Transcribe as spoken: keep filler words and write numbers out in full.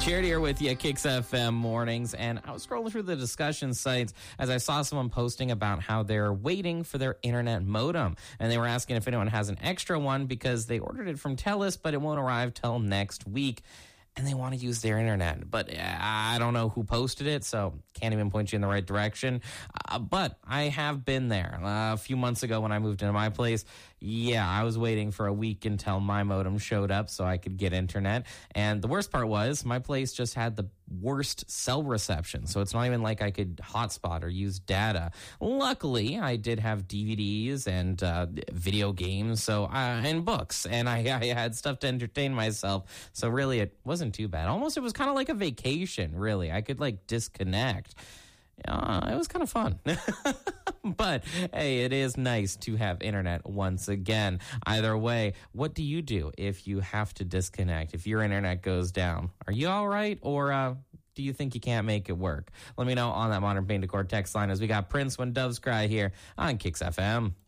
Jared here with you, Kicks F M Mornings, and I was scrolling through the discussion sites as I saw someone posting about how they're waiting for their internet modem, and they were asking if anyone has an extra one because they ordered it from TELUS, but it won't arrive till next week. And they want to use their internet. But I don't know who posted it, so can't even point you in the right direction. Uh, but I have been there. Uh, a few months ago when I moved into my place, yeah, I was waiting for a week until my modem showed up so I could get internet. And the worst part was my place just had the worst cell reception. So it's not even like I could hotspot or use data. Luckily, I did have D V Ds and uh, video games so uh, and books. And I, I had stuff to entertain myself. So really, it wasn't too bad. Almost it was kind of like a vacation, really. I could like disconnect. Uh, it was kind of fun. But, hey, it is nice to have internet once again. Either way, what do you do if you have to disconnect, if your internet goes down? Are you all right, or uh, do you think you can't make it work? Let me know on that Modern Pain Decor text line as we got Prince When Doves Cry here on Kicks F M.